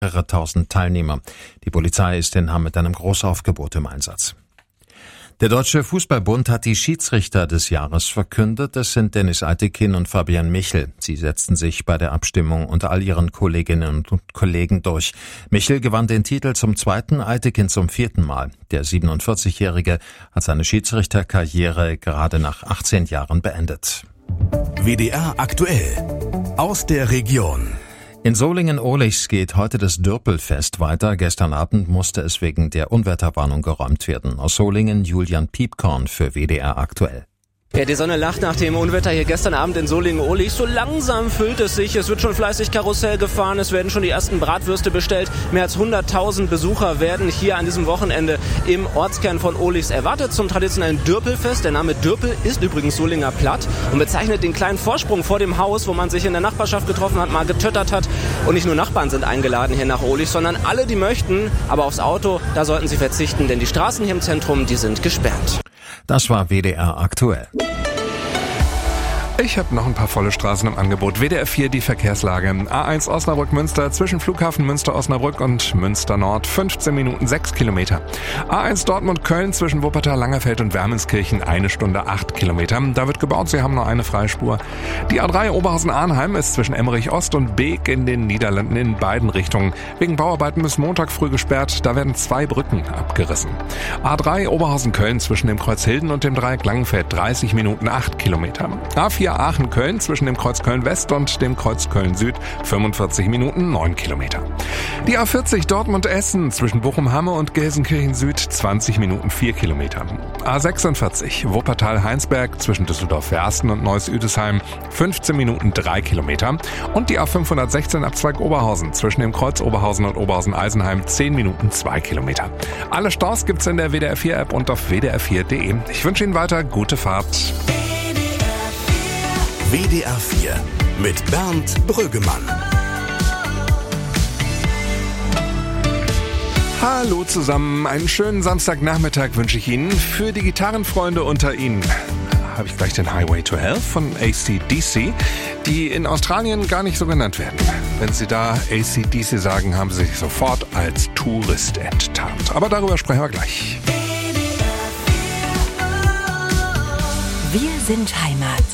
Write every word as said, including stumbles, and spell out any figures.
mehrere tausend Teilnehmer. Die Polizei ist in Hamm mit einem Großaufgebot im Einsatz. Der Deutsche Fußballbund hat die Schiedsrichter des Jahres verkündet. Das sind Dennis Eitekin und Fabian Michel. Sie setzten sich bei der Abstimmung unter all ihren Kolleginnen und Kollegen durch. Michel gewann den Titel zum zweiten, Eitekin zum vierten Mal. Der siebenundvierzigjährige hat seine Schiedsrichterkarriere gerade nach achtzehn Jahren beendet. W D R aktuell aus der Region. In Solingen-Ohligs geht heute das Dürpelfest weiter. Gestern Abend musste es wegen der Unwetterwarnung geräumt werden. Aus Solingen Julian Piepkorn für W D R aktuell. Ja, die Sonne lacht nach dem Unwetter hier gestern Abend in Solingen-Ohligs. So langsam füllt es sich. Es wird schon fleißig Karussell gefahren. Es werden schon die ersten Bratwürste bestellt. Mehr als hunderttausend Besucher werden hier an diesem Wochenende im Ortskern von Ohligs erwartet zum traditionellen Dürpelfest. Der Name Dürpel ist übrigens Solinger Platt und bezeichnet den kleinen Vorsprung vor dem Haus, wo man sich in der Nachbarschaft getroffen hat, mal getöttert hat. Und nicht nur Nachbarn sind eingeladen hier nach Ohligs, sondern alle, die möchten. Aber aufs Auto, da sollten sie verzichten, denn die Straßen hier im Zentrum, die sind gesperrt. Das war W D R aktuell. Ich habe noch ein paar volle Straßen im Angebot. W D R vier die Verkehrslage. A eins Osnabrück-Münster zwischen Flughafen Münster-Osnabrück und Münster-Nord fünfzehn Minuten sechs Kilometer. A eins Dortmund-Köln zwischen Wuppertal-Langerfeld und Wermelskirchen eine Stunde acht Kilometer. Da wird gebaut, sie haben nur eine Freispur. Die A drei Oberhausen-Arnheim ist zwischen Emmerich-Ost und Beek in den Niederlanden in beiden Richtungen. Wegen Bauarbeiten bis Montag früh gesperrt, da werden zwei Brücken abgerissen. A drei Oberhausen-Köln zwischen dem Kreuz Hilden und dem Dreieck Langenfeld dreißig Minuten acht Kilometer. A vier Aachen-Köln zwischen dem Kreuz Köln-West und dem Kreuz Köln-Süd fünfundvierzig Minuten neun Kilometer. Die A vierzig Dortmund-Essen zwischen Bochum-Hamme und Gelsenkirchen-Süd zwanzig Minuten vier Kilometer. A sechsundvierzig Wuppertal-Heinsberg zwischen Düsseldorf-Wersten und Neuss-Üdesheim fünfzehn Minuten drei Kilometer. Und die A fünfhundertsechzehn Abzweig Oberhausen zwischen dem Kreuz Oberhausen und Oberhausen-Eisenheim zehn Minuten zwei Kilometer. Alle Staus gibt's in der W D R vier App und auf w d r vier punkt de. Ich wünsche Ihnen weiter gute Fahrt. W D R vier mit Bernd Brüggemann. Hallo zusammen, einen schönen Samstagnachmittag wünsche ich Ihnen. Für die Gitarrenfreunde unter Ihnen habe ich gleich den Highway to Hell von A C D C, die in Australien gar nicht so genannt werden. Wenn Sie da A C D C sagen, haben Sie sich sofort als Tourist enttarnt. Aber darüber sprechen wir gleich. Wir sind Heimat.